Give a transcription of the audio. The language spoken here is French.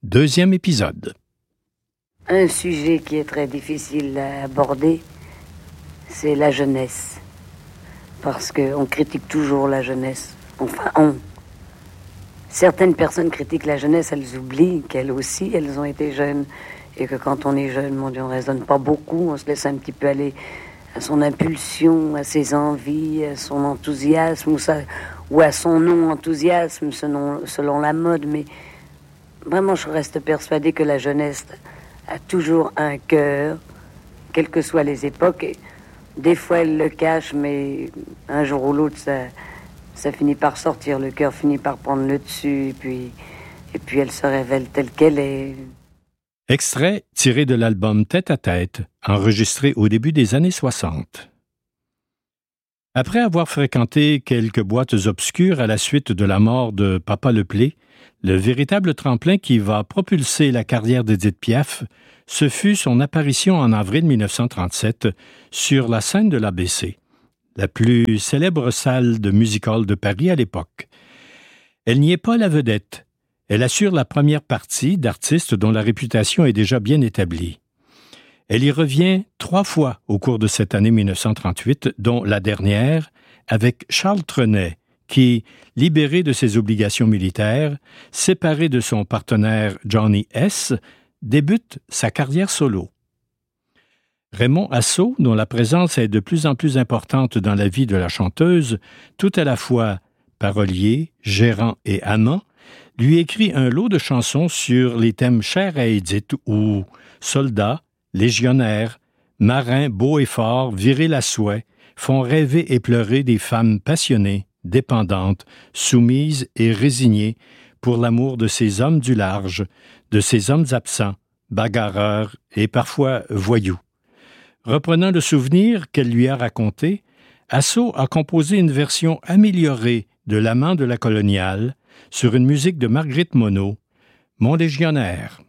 deuxième épisode. Un sujet qui est très difficile à aborder, c'est la jeunesse. Parce qu'on critique toujours la jeunesse. Certaines personnes critiquent la jeunesse, elles oublient qu'elles aussi, elles ont été jeunes. Et que quand on est jeune, mon Dieu, on ne raisonne pas beaucoup, on se laisse un petit peu aller à son impulsion, à ses envies, à son enthousiasme, ou à son non-enthousiasme, selon la mode. Mais vraiment, je reste persuadée que la jeunesse a toujours un cœur, quelles que soient les époques. Et des fois, elle le cache, mais un jour ou l'autre, ça finit par sortir. Le cœur finit par prendre le dessus, et puis elle se révèle telle qu'elle est. Extrait tiré de l'album Tête à Tête, enregistré au début des années 60. Après avoir fréquenté quelques boîtes obscures à la suite de la mort de Papa Leplé, le véritable tremplin qui va propulser la carrière d'Édith Piaf, ce fut son apparition en avril 1937 sur la scène de l'ABC, la plus célèbre salle de music-hall de Paris à l'époque. Elle n'y est pas la vedette. Elle assure la première partie d'artistes dont la réputation est déjà bien établie. Elle y revient 3 fois au cours de cette année 1938, dont la dernière avec Charles Trenet, qui, libéré de ses obligations militaires, séparé de son partenaire Johnny S., débute sa carrière solo. Raymond Assaut, dont la présence est de plus en plus importante dans la vie de la chanteuse, tout à la fois parolier, gérant et amant, lui écrit un lot de chansons sur les thèmes chers à Édith où soldats, légionnaires, marins beaux et forts, virils à souhait, font rêver et pleurer des femmes passionnées, dépendantes, soumises et résignées pour l'amour de ces hommes du large, de ces hommes absents, bagarreurs et parfois voyous. Reprenant le souvenir qu'elle lui a raconté, Assaut a composé une version améliorée de L'amant de la coloniale sur une musique de Marguerite Monod, Mon légionnaire.